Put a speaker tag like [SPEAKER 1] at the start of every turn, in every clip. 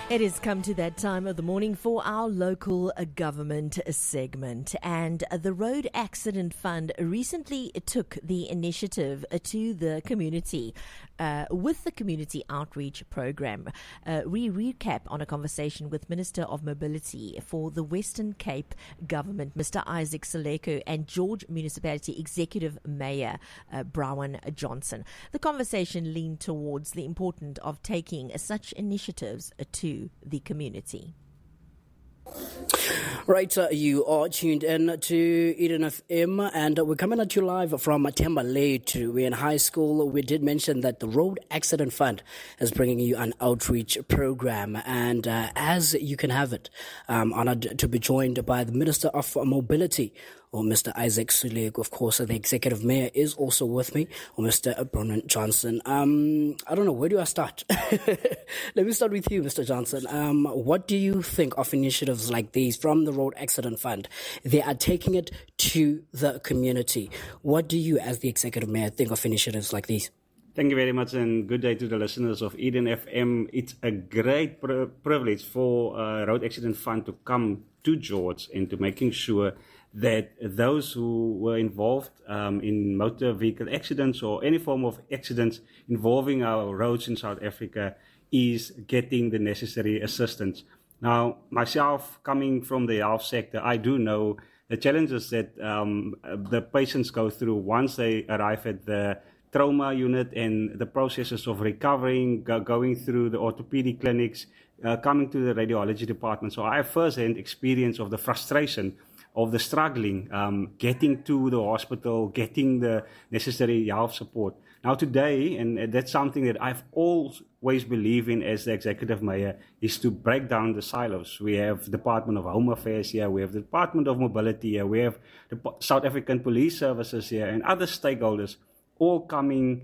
[SPEAKER 1] It has come to that time of the morning for our local government segment, and the Road Accident Fund recently took the initiative to the community with the community outreach program. We recap on a conversation with Minister of Mobility for the Western Cape Government, Mr. Isaac Seleco, and George Municipality Executive Mayor Bronwyn Johnson. The conversation leaned towards the importance of taking such initiatives to the community.
[SPEAKER 2] Right, you are tuned in to Eden FM, and we're coming at you live from Thembalethu. We're in high school. We did mention that the Road Accident Fund is bringing you an outreach program, and as you can have it, honored to be joined by the Minister of Mobility, or Mr. Isaac Seleco. Of course, the Executive Mayor is also with me, or Mr. Bronwyn Johnson. I don't know, where do I start? Let me start with you, Mr. Johnson. What do you think of initiatives like these from the Road Accident Fund? They are taking it to the community. What do you, as the Executive Mayor, think of initiatives like these?
[SPEAKER 3] Thank you very much, and good day to the listeners of Eden FM. It's a great privilege for Road Accident Fund to come to George and to making sure that those who were involved in motor vehicle accidents or any form of accidents involving our roads in South Africa is getting the necessary assistance. Now, myself, coming from the health sector, I do know the challenges that the patients go through once they arrive at the trauma unit and the processes of recovering, going through the orthopedic clinics, coming to the radiology department. So I have first-hand experience of the frustration of the struggling, getting to the hospital, getting the necessary health support. Now today, and that's something that I've always believed in as the Executive Mayor, is to break down the silos. We have Department of Home Affairs here, we have the Department of Mobility here, we have the South African Police Services here, and other stakeholders all coming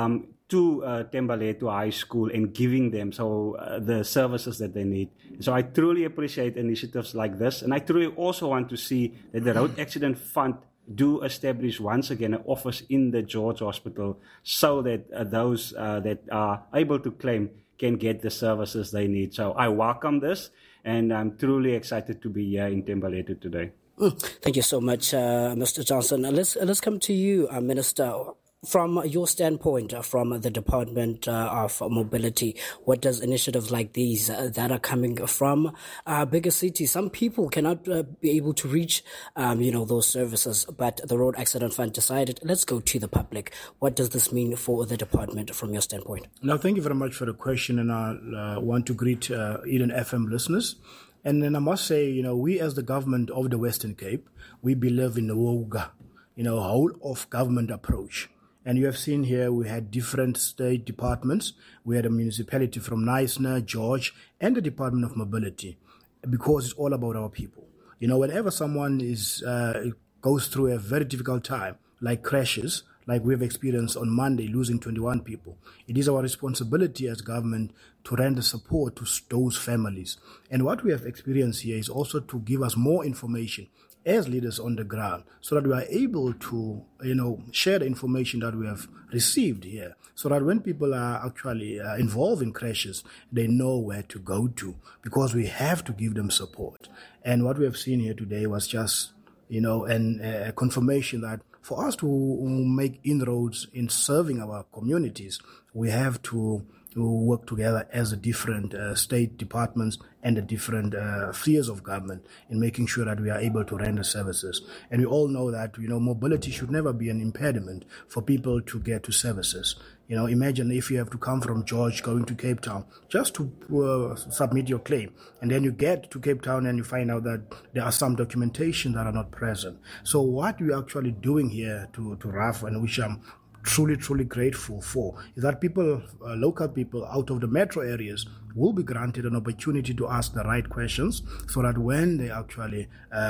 [SPEAKER 3] to Thembalethu High School and giving them the services that they need. So I truly appreciate initiatives like this, and I truly also want to see that the Road Accident Fund do establish once again an office in the George Hospital so that those that are able to claim can get the services they need. So I welcome this, and I'm truly excited to be here in Thembalethu today.
[SPEAKER 2] Thank you so much, Mr. Johnson. Let's come to you, Minister. From your standpoint, from the Department of Mobility, what does initiatives like these that are coming from bigger cities? Some people cannot be able to reach, those services, but the Road Accident Fund decided, let's go to the public. What does this mean for the department from your standpoint?
[SPEAKER 4] No, thank you very much for the question, and I want to greet Eden FM listeners. And then I must say, we as the government of the Western Cape, we believe in the WOGA, whole of government approach. And you have seen here, we had different state departments. We had a municipality from Knysna, George, and the Department of Mobility, because it's all about our people. Whenever someone goes through a very difficult time, like crashes, like we have experienced on Monday, losing 21 people, it is our responsibility as government to render support to those families. And what we have experienced here is also to give us more information as leaders on the ground, so that we are able to, share the information that we have received here, so that when people are actually involved in crashes, they know where to go to, because we have to give them support. And what we have seen here today was just, a confirmation that for us to make inroads in serving our communities, we have to work together as the different state departments and the different spheres of government in making sure that we are able to render services. And we all know that, mobility should never be an impediment for people to get to services. Imagine if you have to come from George going to Cape Town just to submit your claim, and then you get to Cape Town and you find out that there are some documentation that are not present. So what we're actually doing here to RAF, and which I'm truly, truly grateful for, is that people, local people out of the metro areas, will be granted an opportunity to ask the right questions, so that when they actually,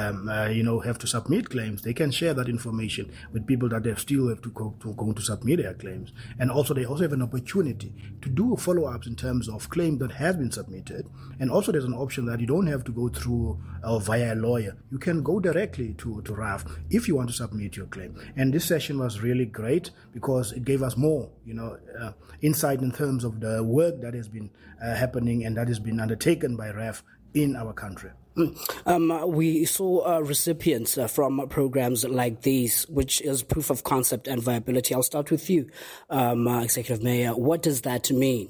[SPEAKER 4] have to submit claims, they can share that information with people that they still have to go to submit their claims. And also, they also have an opportunity to do follow-ups in terms of claim that has been submitted. And also, there's an option that you don't have to go through via a lawyer. You can go directly to RAF if you want to submit your claim. And this session was really great because it gave us more, insight in terms of the work that has been happening happening and that is being undertaken by RAF in our country.
[SPEAKER 2] We saw recipients from programs like these, which is proof of concept and viability. I'll start with you, Executive Mayor. What does that mean,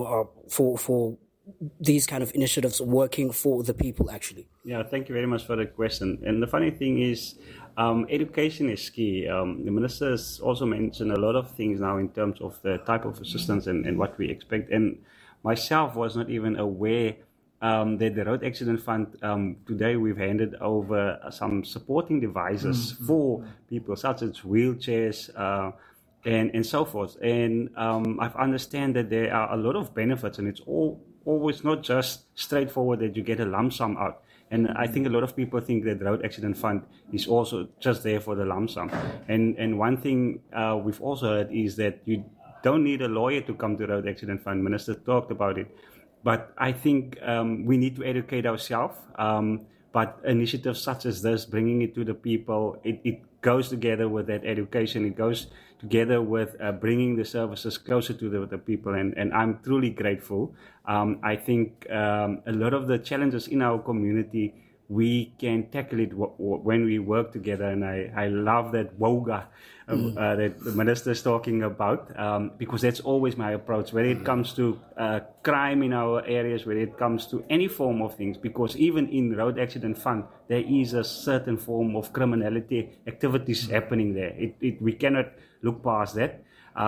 [SPEAKER 2] for these kind of initiatives working for the people, actually?
[SPEAKER 3] Yeah, thank you very much for the question. And the funny thing is, education is key. The minister has also mentioned a lot of things now in terms of the type of assistance and what we expect. And myself was not even aware that the Road Accident Fund, today we've handed over some supporting devices for people, such as wheelchairs and so forth. And I've understand that there are a lot of benefits, and it's always not just straightforward that you get a lump sum out. And I think a lot of people think that the Road Accident Fund is also just there for the lump sum. And one thing we've also heard is that you don't need a lawyer to come to Road Accident Fund. Minister talked about it. But I think we need to educate ourselves. But initiatives such as this, bringing it to the people, it goes together with that education. It goes together with bringing the services closer to the people. And I'm truly grateful. I think a lot of the challenges in our community, we can tackle it when we work together. And I love that WOGA that the minister is talking about, because that's always my approach, whether it comes to crime in our areas, whether it comes to any form of things, because even in Road Accident Fund, there is a certain form of criminality activities happening there. We cannot look past that.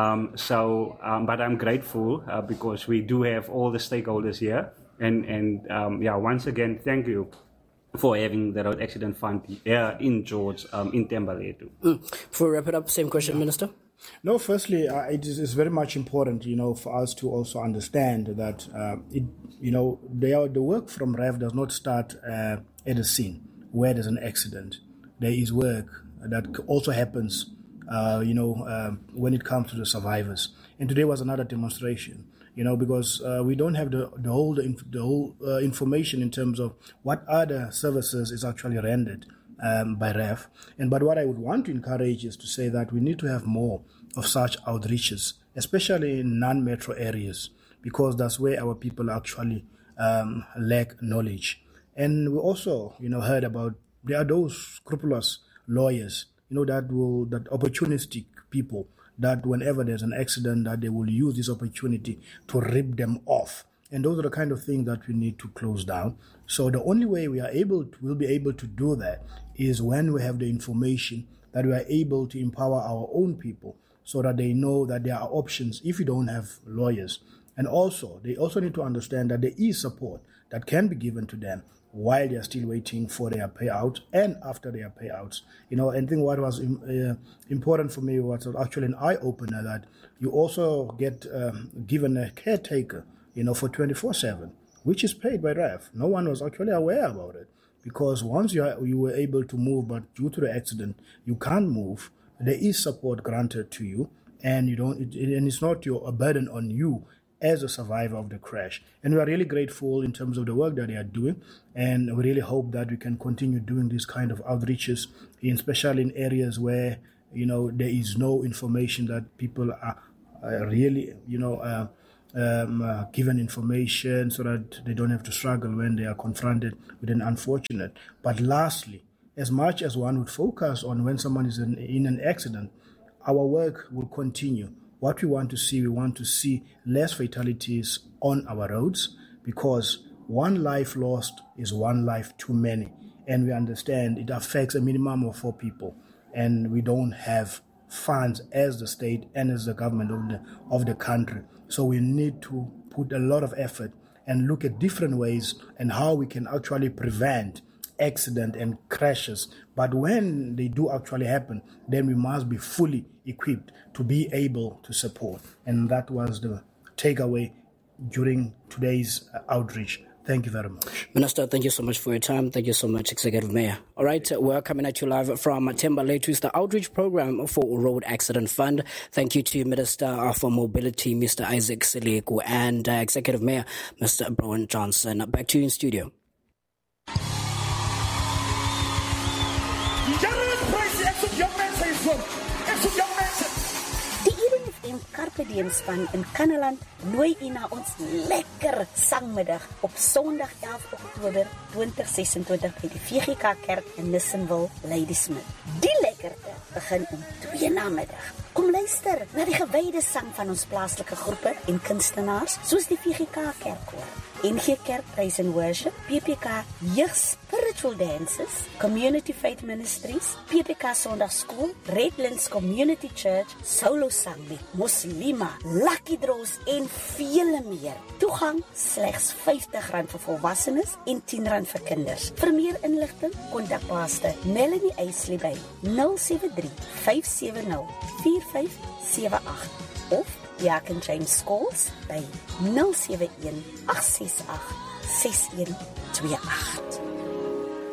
[SPEAKER 3] But I'm grateful because we do have all the stakeholders here. And once again, thank you for having the Road Accident Fund here in George, in Thembalethu.
[SPEAKER 2] For wrap it up, same question, Minister.
[SPEAKER 4] No, firstly, it is very much important, for us to also understand that, the work from RAF does not start at a scene where there's an accident. There is work that also happens, when it comes to the survivors. And today was another demonstration. Because we don't have the whole information in terms of what other services is actually rendered by RAF. But what I would want to encourage is to say that we need to have more of such outreaches, especially in non-metro areas, because that's where our people actually lack knowledge. And we also, heard about there are those scrupulous lawyers, that opportunistic people, that whenever there's an accident, that they will use this opportunity to rip them off. And those are the kind of things that we need to close down. So the only way we'll be able to do that is when we have the information, that we are able to empower our own people so that they know that there are options if you don't have lawyers. And also, they also need to understand that there is support that can be given to them while they are still waiting for their payout and after their payouts. I think what was important for me was actually an eye-opener, that you also get given a caretaker, for 24/7, which is paid by RAF. No one was actually aware about it, because once you were able to move, but due to the accident, you can't move, there is support granted to you, and and it's not a burden on you as a survivor of the crash. And we are really grateful in terms of the work that they are doing, and we really hope that we can continue doing this kind of outreaches, especially in areas where there is no information, that people are really given information so that they don't have to struggle when they are confronted with an unfortunate. But lastly, as much as one would focus on when someone is in an accident, our work will continue. What we want to see less fatalities on our roads, because one life lost is one life too many. And we understand it affects a minimum of 4 people. And we don't have funds as the state and as the government of the country. So we need to put a lot of effort and look at different ways and how we can actually prevent accident and crashes. But when they do actually happen, then we must be fully equipped to be able to support. And that was the takeaway during today's outreach. Thank you very much.
[SPEAKER 2] Minister, thank you so much for your time. Thank you so much, Executive Mayor. All right, we're coming at you live from Thembalethu. It's the outreach program for Road Accident Fund. Thank you to Minister for Mobility, Mr. Isaac Seleku, and Executive Mayor, Mr. Brian Johnson. Back to you in studio.
[SPEAKER 5] The Eden en Carpe Diem span in Kannaland nooi u na ons lekker sangmiddag op Sondag 11 Oktober 2026 by die VGK Kerk in Nissenwil, Ladysmith. Die lekkerte begin om 2 namiddag. Kom luister na die gewyde sang van ons plaaslike groepe en kunstenaars soos die VGK Kerkkoor, NG Kerk Praise and Worship, PPK Jeug Spiritual Dances, Community Faith Ministries, PPK Sondagskool, Redlands Community Church, solo sang met Moslima, Lucky Draws en vele meer. Toegang slegs R50 vir volwassenes en R10 vir kinders. Vir meer inligting, kontak Pastor Melanie Eisley by 073 570 4578 of Jack and James Scholes by 071 868 6128.